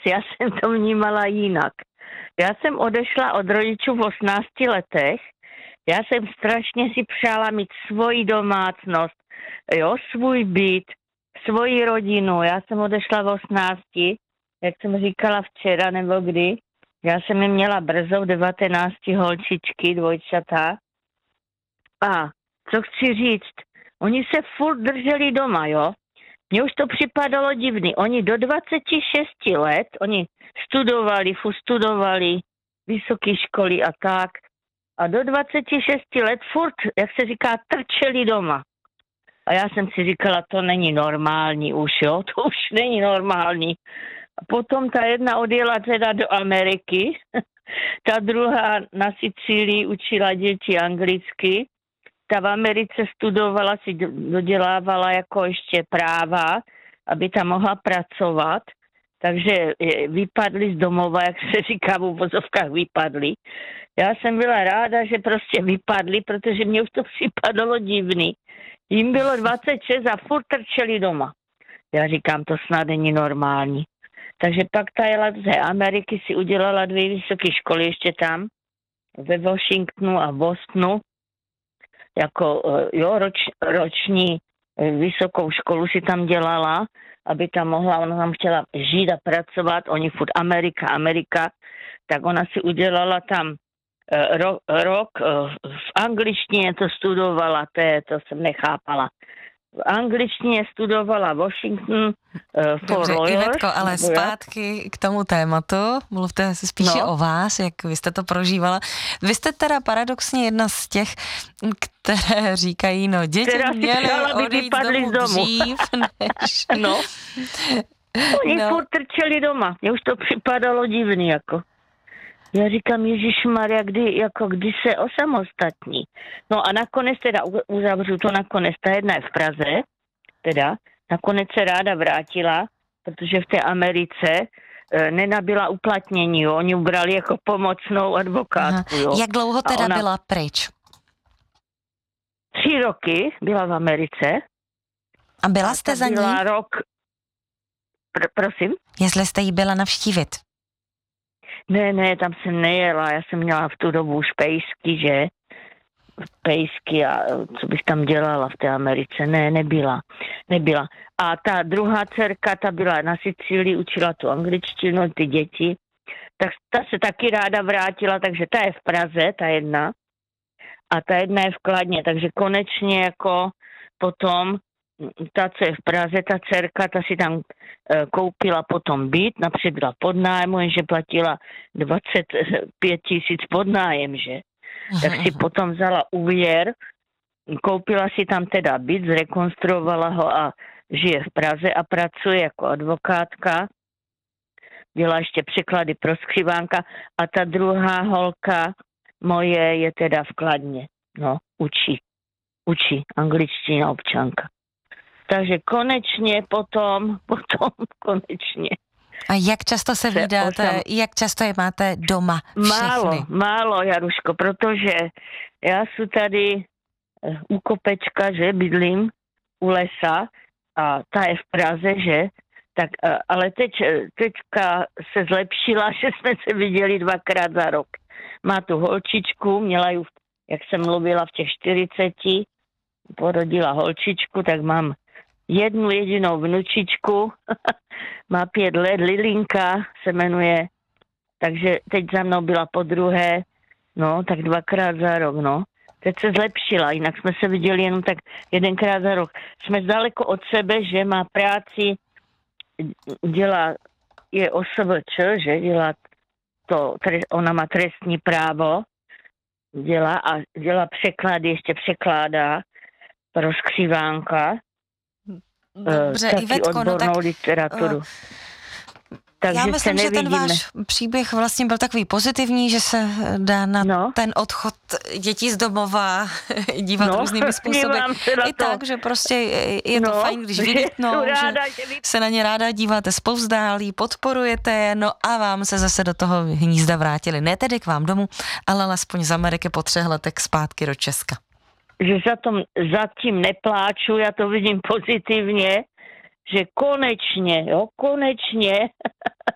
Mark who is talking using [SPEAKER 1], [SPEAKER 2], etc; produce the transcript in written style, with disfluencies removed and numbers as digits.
[SPEAKER 1] já jsem to vnímala jinak. Já jsem odešla od rodičů v 18 letech. Já jsem strašně si přála mít svoji domácnost, jo, svůj byt, svoji rodinu. Já jsem odešla v 18, jak jsem říkala včera nebo kdy. Já jsem je měla brzo v 19 holčičky, dvojčata. A co chci říct, oni se furt drželi doma, jo. Mně už to připadalo divný. Oni do 26 let, oni studovali vysoké školy a tak. A do 26 let furt, jak se říká, trčeli doma. A já jsem si říkala, to není normální už, jo, to už není normální. A potom ta jedna odjela teda do Ameriky, ta druhá na Sicílii učila děti anglicky, ta v Americe studovala, si dodělávala jako ještě práva, aby tam mohla pracovat, takže vypadli z domova, jak se říká v uvozovkách vypadli. Já jsem byla ráda, že prostě vypadli, protože mě už to připadalo divný. Jim bylo 26 a furt trčeli doma. Já říkám, to snad není normální. Takže pak ta jela z Ameriky, si udělala 2 vysoké školy ještě tam, ve Washingtonu a Bostonu. Jako roční vysokou školu si tam dělala, aby tam mohla, ona tam chtěla žít a pracovat, oni furt Amerika, tak ona si udělala tam rok v angličtině to studovala, to jsem nechápala. V angličtině studovala Washington for lawyers.
[SPEAKER 2] Ivetko, ale zpátky k tomu tématu, mluvte si spíše o vás, jak vy jste to prožívala. Vy jste teda paradoxně jedna z těch, které říkají, no děti měly odejít z domu dřív, než...
[SPEAKER 1] No. Oni furt trčeli doma, mně už to připadalo divný, jako. Já říkám, Ježišmarja, kdy se osamostatní. No a nakonec teda uzavřu to nakonec. Ta jedna je v Praze, teda. Nakonec se ráda vrátila, protože v té Americe nenabila uplatnění, jo. Oni ubrali jako pomocnou advokátku, jo.
[SPEAKER 2] Jak dlouho teda byla pryč?
[SPEAKER 1] 3 roky byla v Americe.
[SPEAKER 2] A byla jste za ní?
[SPEAKER 1] Byla rok... Prosím?
[SPEAKER 2] Jestli jste jí byla navštívit?
[SPEAKER 1] Ne, tam jsem nejela, já jsem měla v tu dobu už pejsky a co bych tam dělala v té Americe, nebyla. A ta druhá dcerka, ta byla na Sicílii, učila tu angličtinu, ty děti, tak ta se taky ráda vrátila, takže ta je v Praze, ta jedna, a ta jedna je v Kladně, takže konečně jako potom ta, co je v Praze, ta dcerka, ta si tam koupila potom byt, napřed byla pod nájmu, jenže platila 25 000 pod nájem, že? Tak si potom vzala úvěr, koupila si tam teda byt, zrekonstruovala ho a žije v Praze a pracuje jako advokátka. Dělá ještě překlady pro skřivánka a ta druhá holka moje je teda v Kladně. No, učí angličtina občanka. Takže konečně potom konečně.
[SPEAKER 2] A jak často se vídáte, jak často je máte doma všechny?
[SPEAKER 1] Málo, Jaruško, protože já jsem tady u Kopečka, že bydlím u lesa a ta je v Praze, že? Tak, ale teďka se zlepšila, že jsme se viděli 2krát za rok. Má tu holčičku, měla ju, jak jsem mluvila, v těch 40, porodila holčičku, tak mám jednu jedinou vnučičku, má 5 let, Lilinka se jmenuje, takže teď za mnou byla podruhé, no, tak 2krát za rok, no. Teď se zlepšila, jinak jsme se viděli jenom tak 1krát za rok. Jsme daleko od sebe, že má práci, je OSVČ, že dělá to, ona má trestní právo, dělá překlady, ještě překládá pro skřivánka.
[SPEAKER 2] Dobře, Ivetko,
[SPEAKER 1] odbornou literaturu. Takže
[SPEAKER 2] já myslím, že ten váš příběh vlastně byl takový pozitivní, že se dá na ten odchod dětí z domova dívat různými způsoby. I tak, že prostě je to fajn, když vylítnou, že se na ně ráda díváte zpovzdálí, podporujete je, no a vám se zase do toho hnízda vrátili. Ne tedy k vám domů, ale alespoň z Ameriky po 3 letech zpátky do Česka.
[SPEAKER 1] Že zatím nepláču, já to vidím pozitivně, že konečně